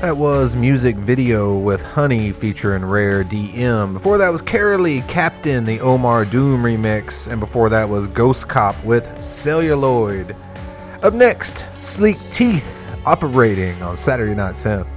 That was Music Video with Honey featuring Rare DM. Before that was Carolee Captain, the Omar Doom remix. And before that was Ghost Cop with Celluloid. Up next, Sleek Teeth, Operating on Saturday Night Synth.